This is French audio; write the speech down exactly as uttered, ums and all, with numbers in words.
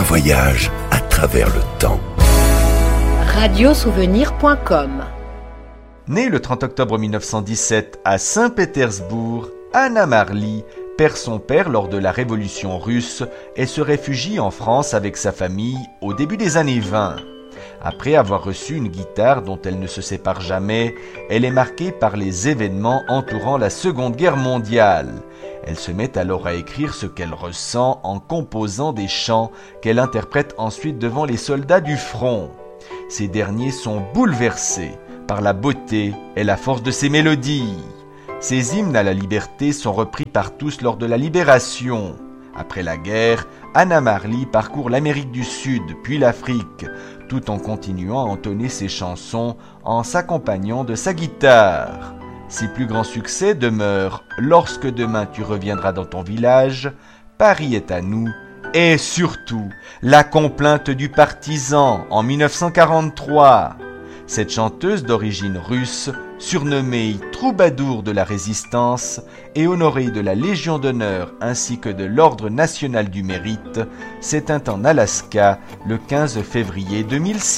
voyage à travers le temps. radiosouvenir point com. Née le trente octobre mille neuf cent dix-sept à Saint-Pétersbourg, Anna Marly perd son père lors de la Révolution russe et se réfugie en France avec sa famille au début des années vingt. Après avoir reçu une guitare dont elle ne se sépare jamais, elle est marquée par les événements entourant la Seconde Guerre mondiale. Elle se met alors à écrire ce qu'elle ressent en composant des chants qu'elle interprète ensuite devant les soldats du front. Ces derniers sont bouleversés par la beauté et la force de ses mélodies. Ces hymnes à la liberté sont repris par tous lors de la Libération. Après la guerre, Anna Marly parcourt l'Amérique du Sud puis l'Afrique, tout en continuant à entonner ses chansons en s'accompagnant de sa guitare. Ses plus grands succès demeurent « Lorsque demain tu reviendras dans ton village »,« Paris est à nous » et surtout « La complainte du partisan » en mille neuf cent quarante-trois. Cette chanteuse d'origine russe, surnommée troubadour de la résistance et honorée de la Légion d'honneur ainsi que de l'Ordre national du mérite, s'éteint en Alaska le quinze février deux mille six.